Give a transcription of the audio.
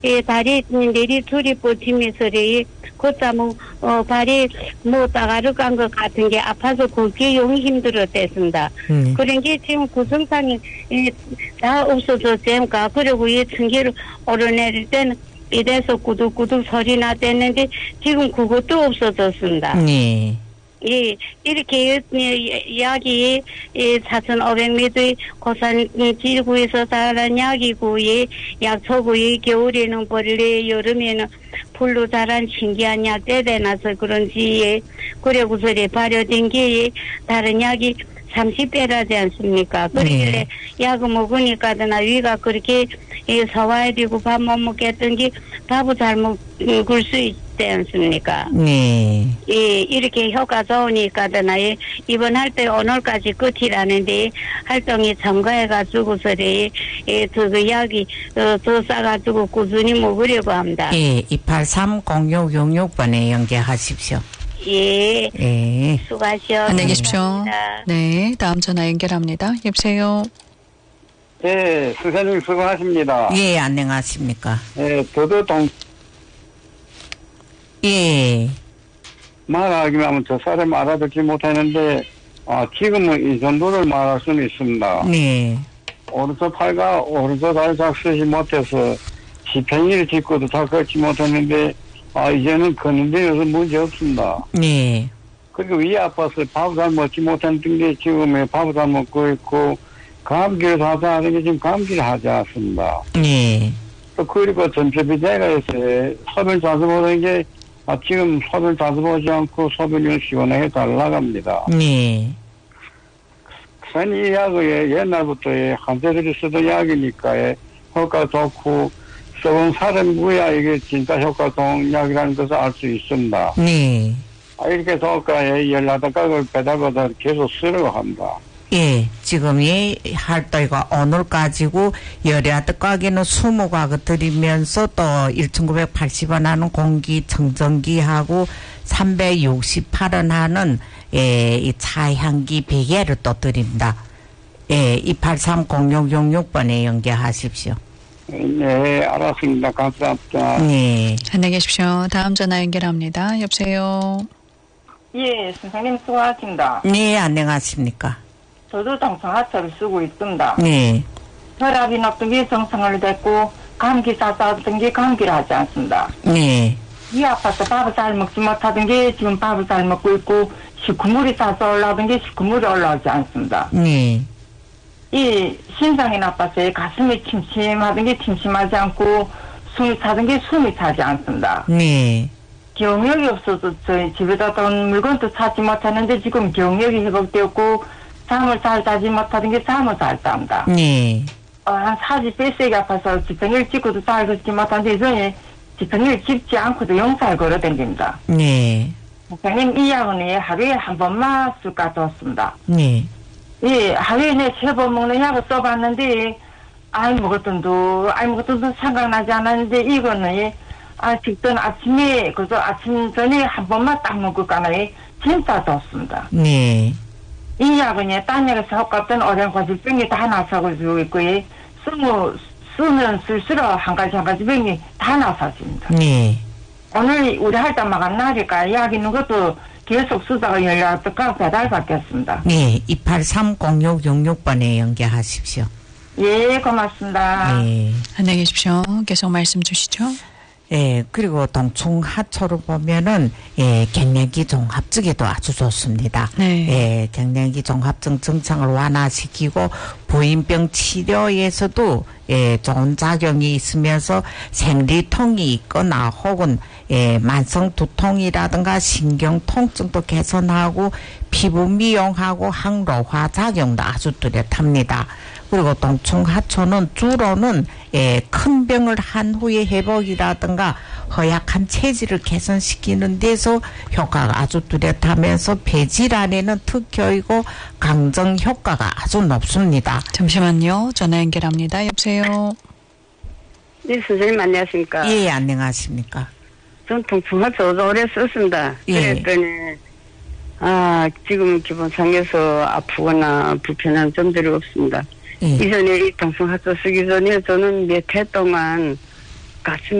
다리 내리 둘이 버티면서래 걷다 발이 따가르 간 것 같은 게 아파서 걷기 용 힘들었댔습니다. 그런 게 지금 구성상이 다 없어졌으니까 그리고 이 층계를 오르내릴 때는 이래서 구둑구둑 소리 나댔는데 지금 그것도 없어졌습니다. 네. 예, 이렇게 이야기 4,500m 고산 지구에서 자란 약이고 약초고 겨울에는 벌레 여름에는 풀로 자란 신기한 약 떼대나서 그런지 그리고서 발효된 게 다른 약이 30배라지 않습니까? 그러길래 약을 먹으니까나 위가 그렇게 소화해지고 밥 못 먹겠던 게 밥을 잘 먹을 수 있지 않습니까? 네. 예, 이렇게 효과 좋으니까나 입원할 때 오늘까지 끝이라는데 활동이 첨가해가지고서래 그 약이 더 싸가지고 꾸준히 먹으려고 합니다. 예, 283-0666번에 연계하십시오. 예. 예. 수고하시오. 안녕히 계십시오. 네, 다음 전화 연결합니다. 여보세요. 예, 선생님 수고하십니다. 예, 안녕하십니까. 예, 저도 예. 말하기만 하면 저 사람 알아듣지 못하는데, 지금은 이 정도를 말할 수는 있습니다. 네. 오른쪽 팔과 오른쪽 다리 잘 쓰지 못해서 지팽이를 짚고도 잘 걷지 못했는데, 이제는 걷는 데여서 문제 없습니다. 네. 그리고 위 아파서 밥을 잘 먹지 못했던 게 지금에 밥을 잘 먹고 있고, 감기를 하자 하는 게 지금 감기를 하지 않습니다. 네. 또 그리고 전체비대가 있어요. 소변 자주 보는 게 지금 소변 자주 보지 않고 소변이 시원하게 잘 나갑니다. 네. 이 약은 옛날부터 환자들이 쓰던 약이니까 효과 좋고 썩은 살은 무야 이게 진짜 효과 좋은 약이라는 것을 알 수 있습니다. 네. 이렇게 효과에 열나다가 배달보다 계속 쓰려고 합니다. 예, 지금 이 활동가 오늘 가지고 열야득 가게는 20가구 드리면서 또 1,980원 하는 공기청정기하고 368원 하는 이 차향기 베개를 또 드립니다. 예, 283-0666번에 연결하십시오. 네, 알았습니다. 감사합니다. 네. 안녕히 계십시오. 다음 전화 연결합니다. 여보세요. 예, 선생님 수고하십니다. 네, 안녕하십니까. 저도 동성하초를 쓰고 있습니다. 네. 혈압이 높은 게 정상을 됐고 감기 쌌던 게 감기를 하지 않습니다. 네. 이 아파서 밥을 잘 먹지 못하던 게 지금 밥을 잘 먹고 있고 식후물이 싸서 올라오던 게 식후물이 올라오지 않습니다. 네. 이 심장이 나빠서 가슴이 침침하던 게 침침하지 않고 숨이 차던 게 숨이 차지 않습니다. 네. 기억력이 없어서 저희 집에다 돈 물건도 찾지 못하는데 지금 기억력이 회복되었고 잠을 잘 자지 못하던 게 잠을 잘 잡니다. 네. 한 40배 아파서 지팡이를 짚고도 잘 걷지 못하는데 이전에 지팡이를 짚지 않고도 영살 걸어 다닙니다. 네. 선생님 이 약은 하루에 한 번만 쓸까 좋습니다. 네. 예, 하루에 3번 먹는 약을 써봤는데 아무것도 생각나지 않았는데 이거는 직전 아침에 그래서 아침 전에 한 번만 딱 먹을 까나요 진짜 좋습니다. 네. 이 약은 딴 약에서 효과없던 어려운 고질병이 다 나서고 있고 쓰면 쓸수록 한 가지 병이 다 나서집니다. 네. 오늘 우리 할당마감 날이니까 약 있는 것도 계속 쓰다가 연락드까 배달 받겠습니다. 네. 283-0666번에 연결하십시오. 예, 고맙습니다. 네. 안녕히 계십시오. 계속 말씀 주시죠. 예, 그리고 동충하초를 보면은, 갱년기 종합증에도 아주 좋습니다. 네. 예, 갱년기 종합증 증상을 완화시키고, 부인병 치료에서도, 좋은 작용이 있으면서 생리통이 있거나 혹은, 만성 두통이라든가 신경 통증도 개선하고, 피부 미용하고 항로화 작용도 아주 뚜렷합니다. 그리고 동충하초는 주로는 큰 병을 한 후에 회복이라든가 허약한 체질을 개선시키는 데서 효과가 아주 뚜렷하면서 폐질환에는 특효이고 강정 효과가 아주 높습니다. 잠시만요. 전화 연결합니다. 여보세요. 네, 선생님 안녕하십니까. 예, 안녕하십니까. 전 동충하초 오래 썼습니다. 예. 그랬더니 지금 기본상에서 아프거나 불편한 점들이 없습니다. 예. 이전에 이 동충하초 쓰기 전에 저는 몇 해 동안 가슴이